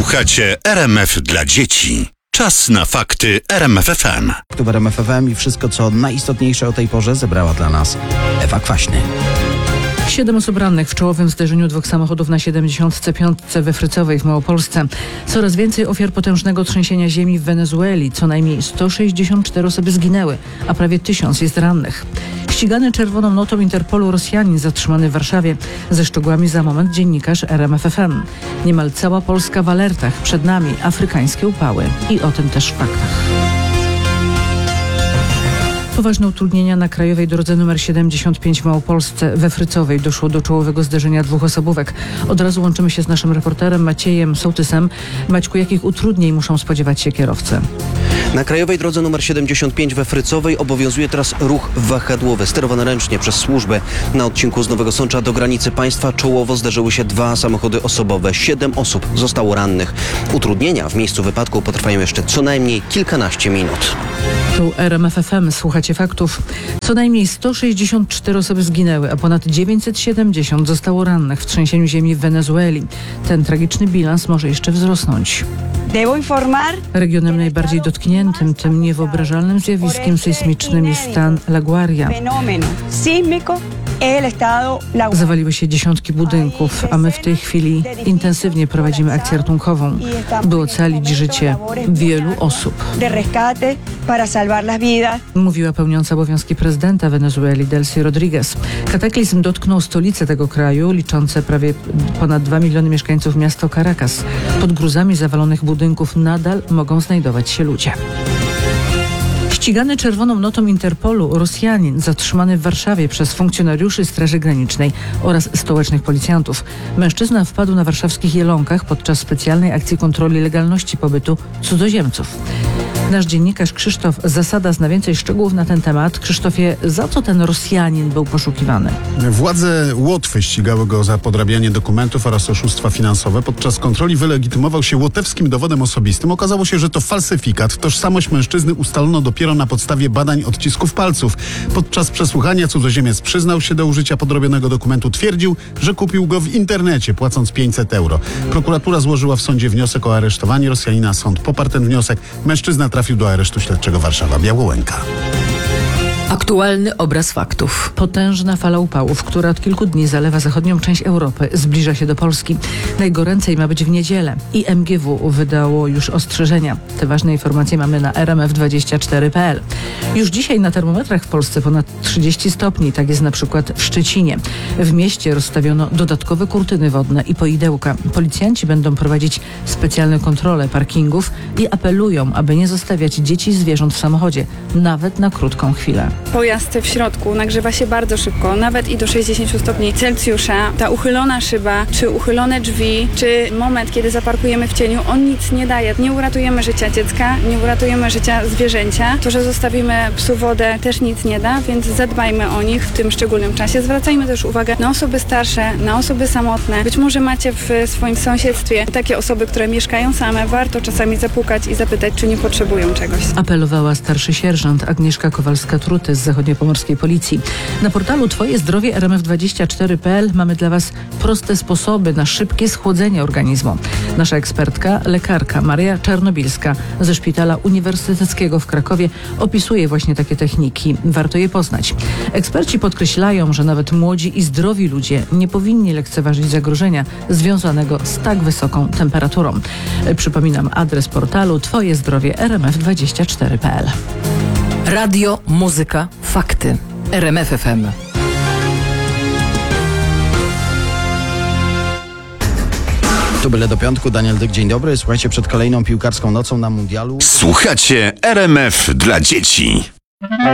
Słuchacie RMF dla dzieci. Czas na fakty RMF FM. W RMF FM i wszystko, co najistotniejsze o tej porze zebrała dla nas Ewa Kwaśny. 7 osób rannych w czołowym zderzeniu dwóch samochodów na 75 we Frycowej w Małopolsce. Coraz więcej ofiar potężnego trzęsienia ziemi w Wenezueli. Co najmniej 164 osoby zginęły, a prawie 1000 jest rannych. Ścigany czerwoną notą Interpolu Rosjanin zatrzymany w Warszawie. Ze szczegółami za moment dziennikarz RMF FM. Niemal cała Polska w alertach. Przed nami afrykańskie upały. I o tym też w faktach. Poważne utrudnienia na krajowej drodze nr 75 w Małopolsce. We Frycowej doszło do czołowego zderzenia dwóch osobówek. Od razu łączymy się z naszym reporterem Maciejem Sołtysem. Maćku, jakich utrudnień muszą spodziewać się kierowcy? Na krajowej drodze nr 75 we Frycowej obowiązuje teraz ruch wahadłowy, sterowany ręcznie przez służbę. Na odcinku z Nowego Sącza do granicy państwa czołowo zderzyły się dwa samochody osobowe. 7 osób zostało rannych. Utrudnienia w miejscu wypadku potrwają jeszcze co najmniej kilkanaście minut. Tu RMF FM, słuchacie faktów. Co najmniej 164 osoby zginęły, a ponad 970 zostało rannych w trzęsieniu ziemi w Wenezueli. Ten tragiczny bilans może jeszcze wzrosnąć. Regionem najbardziej dotkniętym tym niewyobrażalnym zjawiskiem sejsmicznym jest stan La Guaria. Zawaliły się dziesiątki budynków, a my w tej chwili intensywnie prowadzimy akcję ratunkową, by ocalić życie wielu osób. Mówiła pełniąca obowiązki prezydenta Wenezueli Delcy Rodriguez. Kataklizm dotknął stolicę tego kraju, liczące prawie ponad 2 miliony mieszkańców miasto Caracas. Pod gruzami zawalonych budynków nadal mogą znajdować się ludzie. Ścigany czerwoną notą Interpolu Rosjanin zatrzymany w Warszawie przez funkcjonariuszy Straży Granicznej oraz stołecznych policjantów. Mężczyzna wpadł na warszawskich Jelonkach podczas specjalnej akcji kontroli legalności pobytu cudzoziemców. Nasz dziennikarz Krzysztof Zasada zna więcej szczegółów na ten temat. Krzysztofie, za co ten Rosjanin był poszukiwany? Władze Łotwy ścigały go za podrabianie dokumentów oraz oszustwa finansowe. Podczas kontroli wylegitymował się łotewskim dowodem osobistym. Okazało się, że to falsyfikat. Tożsamość mężczyzny ustalono dopiero na podstawie badań odcisków palców. Podczas przesłuchania cudzoziemiec przyznał się do użycia podrobionego dokumentu. Twierdził, że kupił go w internecie, płacąc 500 euro. Prokuratura złożyła w sądzie wniosek o aresztowanie Rosjanina. Sąd poparł ten wniosek. Mężczyzna trafił do aresztu śledczego Warszawa-Białołęka. Aktualny obraz faktów. Potężna fala upałów, która od kilku dni zalewa zachodnią część Europy, zbliża się do Polski. Najgoręcej ma być w niedzielę. I MGW wydało już ostrzeżenia. Te ważne informacje mamy na rmf24.pl. Już dzisiaj na termometrach w Polsce ponad 30 stopni. Tak jest na przykład w Szczecinie. W mieście rozstawiono dodatkowe kurtyny wodne i poidełka. Policjanci będą prowadzić specjalne kontrole parkingów i apelują, aby nie zostawiać dzieci i zwierząt w samochodzie, nawet na krótką chwilę. Pojazd w środku nagrzewa się bardzo szybko, nawet i do 60 stopni Celsjusza. Ta uchylona szyba, czy uchylone drzwi, czy moment, kiedy zaparkujemy w cieniu, on nic nie daje. Nie uratujemy życia dziecka, nie uratujemy życia zwierzęcia. To, że zostawimy psu wodę, też nic nie da, więc zadbajmy o nich w tym szczególnym czasie. Zwracajmy też uwagę na osoby starsze, na osoby samotne. Być może macie w swoim sąsiedztwie takie osoby, które mieszkają same. Warto czasami zapukać i zapytać, czy nie potrzebują czegoś. Apelowała starszy sierżant Agnieszka Kowalska-Trut z zachodniopomorskiej policji. Na portalu Twoje Zdrowie rmf24.pl mamy dla Was proste sposoby na szybkie schłodzenie organizmu. Nasza ekspertka, lekarka Maria Czarnobilska ze Szpitala Uniwersyteckiego w Krakowie opisuje właśnie takie techniki. Warto je poznać. Eksperci podkreślają, że nawet młodzi i zdrowi ludzie nie powinni lekceważyć zagrożenia związanego z tak wysoką temperaturą. Przypominam adres portalu Twoje Zdrowie rmf24.pl. Radio, muzyka, fakty. RMF FM. Tu byle do piątku. Daniel Dyk, dzień dobry. Słuchajcie, przed kolejną piłkarską nocą na mundialu. Słuchacie RMF dla dzieci.